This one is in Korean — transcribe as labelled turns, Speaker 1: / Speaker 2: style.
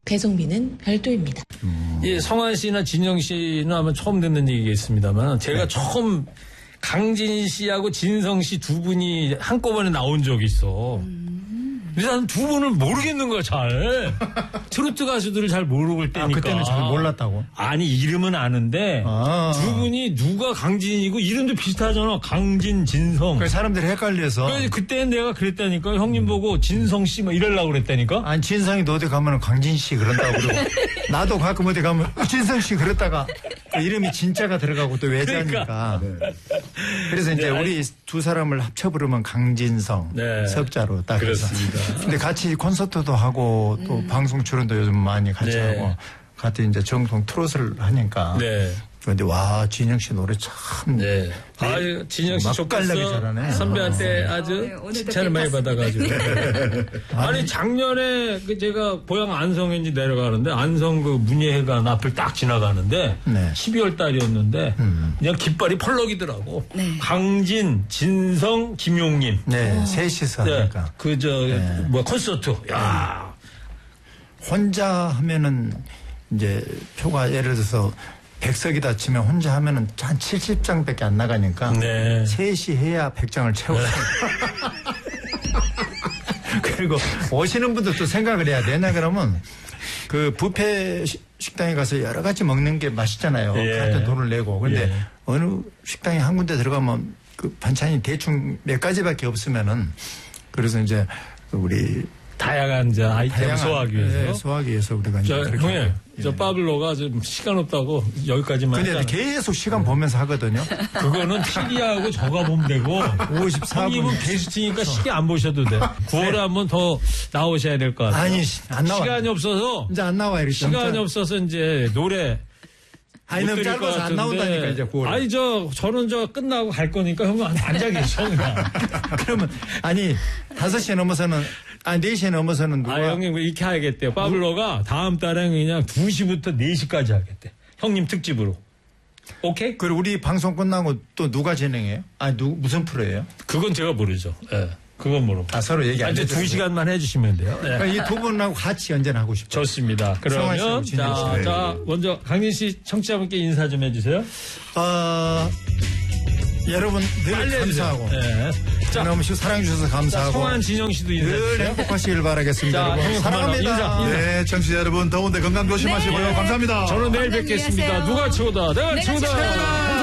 Speaker 1: 배송비는 별도입니다.
Speaker 2: 예, 성환 씨나 진영 씨는 아마 처음 듣는 얘기겠습니다만 제가 처음 강진 씨하고 진성 씨 두 분이 한꺼번에 나온 적이 있어. 근데 나는 두 분을 모르겠는 거야, 잘. 트로트 가수들을 잘 모르고 올 때니까.
Speaker 3: 그때는 잘 몰랐다고?
Speaker 2: 아니, 이름은 아는데 두 분이 누가 강진이고 이름도 비슷하잖아. 강진, 진성.
Speaker 3: 그 사람들이 헷갈려서.
Speaker 2: 그때는 내가 그랬다니까. 형님 보고 진성 씨 뭐 이러려고 그랬다니까.
Speaker 3: 아니, 진성이 너 어디 가면 강진 씨 그런다고 그러고. 나도 가끔 어디 가면 진성 씨 그랬다가 그 이름이 진짜가 들어가고 또 외자니까.
Speaker 2: 그러니까.
Speaker 3: 그래서 이제 우리 두 사람을 합쳐 부르면 강진성. 석자로 딱.
Speaker 2: 그렇습니다.
Speaker 3: 근데 같이 콘서트도 하고 또 방송 출연도 요즘 많이 같이 하고 같이 이제 정통 트롯을 하니까. 그런데 와, 진영 씨 노래 참.
Speaker 2: 진영 씨
Speaker 3: 맛깔나게 잘하네.
Speaker 2: 선배한테 아주 칭찬을 많이 받아가지고. 아니, 작년에 제가 고향 안성인지 내려가는데 안성 그 문예회관 앞을 딱 지나가는데 12월 달이었는데 그냥 깃발이 펄럭이더라고. 강진, 진성, 김용님.
Speaker 3: 셋이서 하니까.
Speaker 2: 콘서트. 야,
Speaker 3: 혼자 하면은 이제 표가 예를 들어서 100석이다 치면 혼자 하면은 한 70장밖에 안 나가니까 셋이 해야 100장을 채웠어요. 그리고 오시는 분들도 생각을 해야 되냐 그러면 그 뷔페 식당에 가서 여러 가지 먹는 게 맛있잖아요. 같은 돈을 내고. 근데 어느 식당에 한 군데 들어가면 그 반찬이 대충 몇 가지밖에 없으면은 그래서 이제 우리
Speaker 2: 다양한 이제 아이템 소화하기 위해서.
Speaker 3: 소화하기 위해서 우리가 이제.
Speaker 2: 형님, 저 파블로가 좀 시간 없다고 여기까지만.
Speaker 3: 근데 계속 시간 보면서 하거든요.
Speaker 2: 그거는 TV하고 저가 보면 되고.
Speaker 3: 54분.
Speaker 2: 형님은 게스트니까 시계 안 보셔도 돼. 9월에 한번 더 나오셔야 될 것 같아요.
Speaker 3: 아니, 안 나와.
Speaker 2: 시간이 없어서.
Speaker 3: 이제 안 나와, 이렇게.
Speaker 2: 시간이 없어서 이제 노래.
Speaker 3: 아니, 너무 짧아서 안 나온다니까, 이제 9월.
Speaker 2: 아니, 저는 끝나고 갈 거니까 형은 앉아 계셔, 그냥.
Speaker 3: 그러면, 아니, 5시에 넘어서는, 4시에 넘어서는 누가.
Speaker 2: 형님, 이렇게 하겠대요. 파블로가 다음 달에 그냥 2시부터 4시까지 하겠대. 형님 특집으로. 오케이?
Speaker 3: 그리고 우리 방송 끝나고 또 누가 진행해요? 무슨 프로예요?
Speaker 2: 그건 제가 모르죠. 그건 모르고.
Speaker 3: 서로 얘기 안 해주세요.
Speaker 2: 2시간만 해주시면 돼요.
Speaker 3: 이 두 분하고 같이 연전하고 싶어요.
Speaker 2: 좋습니다. 그러면 자, 먼저 강진 씨 청취자분께 인사 좀 해주세요.
Speaker 3: 여러분 늘 감사하고 너무씩 사랑해주셔서 감사하고
Speaker 2: 성환 진영 씨도
Speaker 3: 늘 행복하시길 바라겠습니다. 여러분 사랑합니다.
Speaker 4: 네, 청취자 여러분 더운데 건강 조심하시고요. 감사합니다.
Speaker 2: 저는 내일 뵙겠습니다. 누가 최고다? 내가 최고다.